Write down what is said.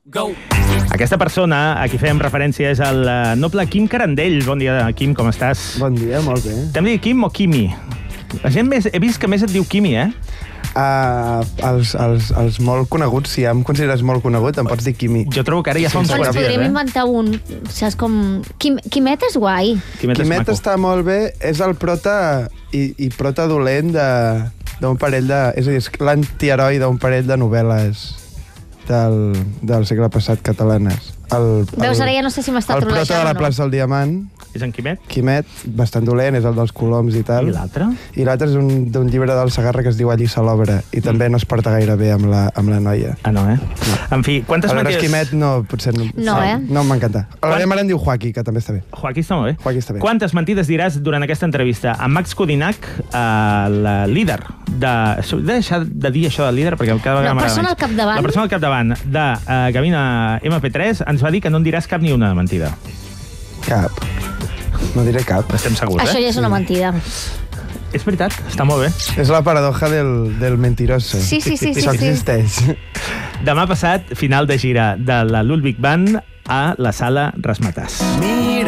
Aquesta persona a qui fèiem referència és el noble Quim Carandell. Bon dia, Quim, com estàs? Bon dia, molt bé. T'hem dit Quim o Quimi? La gent he vist que més et diu Quimi, eh? Els molt coneguts, si ja em consideres molt conegut, em pots dir Quimi. Jo trobo que ara ja fa uns Ens quants dies, podríem inventar un... Saps com... Quimet és guai. Quimet està molt bé, és el prota i prota dolent d'un parell de... És a dir, és l'antiheroi d'un parell de novel·les del segle passat catalanes. Veus, ara ja no sé si m'està trolejant o no. El prota de la plaça del Diamant. És en Quimet? Quimet, bastant dolent, és el dels coloms i tal. I l'altre? I l'altre és d'un llibre del Segarra que es diu Allí se l'obra, i també no es porta gaire bé amb la noia. Ah, no, eh? No. En fi, quantes mentides... Quimet no, potser no. No, eh? No m'encanta. La meva mare em diu Joaquí, que també està bé. Joaquí està molt bé. Joaquí està bé. Quantes mentides diràs durant aquesta entrevista a Max Codinac, el líder de... He de deixar de dir això del líder, perquè cada vegada La persona al capdavant. La persona al capdavant de Gavina MP3 ens va dir que no en diràs cap ni una mentida. Cap. No diré cap. Estem segurs, Això ja és una mentida. És veritat, està molt bé. És la paradoja del mentiroso. Sí. Això existeix. Demà passat, final de gira de la Ludwig Band a la Sala Razzmatazz.